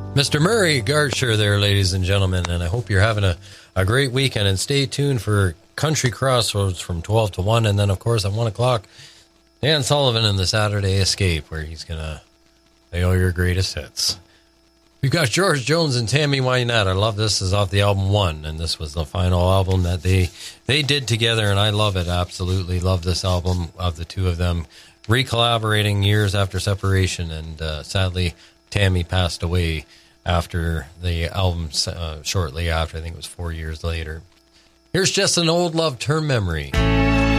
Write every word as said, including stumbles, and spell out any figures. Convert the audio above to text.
Mister Murray Garcher there, ladies and gentlemen, and I hope you're having a, a great weekend, and stay tuned for Country Crossroads from twelve to one, and then, of course, at one o'clock, Dan Sullivan and the Saturday Escape, where he's going to play all your greatest hits. We've got George Jones and Tammy Wynette. I love this. This is off the album One, and this was the final album that they they did together, and I love it, absolutely love this album of the two of them re-collaborating years after separation, and uh, sadly, Tammy passed away after the album, uh, shortly after. I think it was four years later. Here's Just an Old Love Term Memory.